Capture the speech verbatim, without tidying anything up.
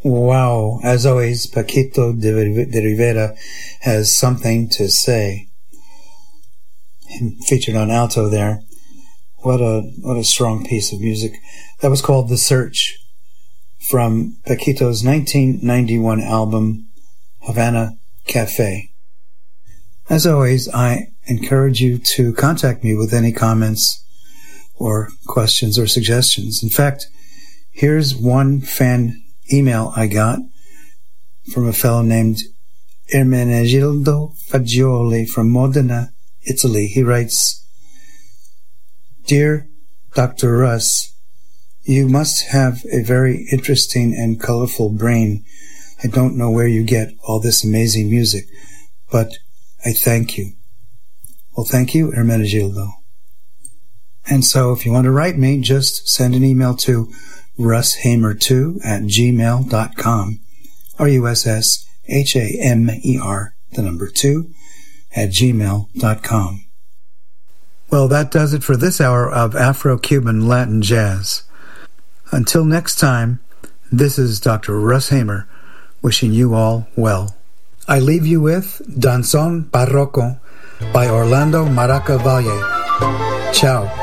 Wow, as always, Paquito de, de Rivera has something to say. Featured on alto there. What a what a strong piece of music. That was called The Search from Paquito's nineteen ninety-one album, Havana Cafe. As always, I encourage you to contact me with any comments or questions or suggestions. In fact, here's one fan email I got from a fellow named Ermenegildo Fagioli from Modena, Italy. He writes, "Dear Doctor Russ, you must have a very interesting and colorful brain. I don't know where you get all this amazing music, but I thank you." Well, thank you, Ermenegildo. And so if you want to write me, just send an email to russ hamer two at gmail dot com, R U S S H A M E R, the number two, at gmail dot com. Well, that does it for this hour of Afro-Cuban Latin jazz. Until next time, this is Doctor Russ Hamer, wishing you all well. I leave you with Danzón Barroco by Orlando Maraca Valle. Ciao.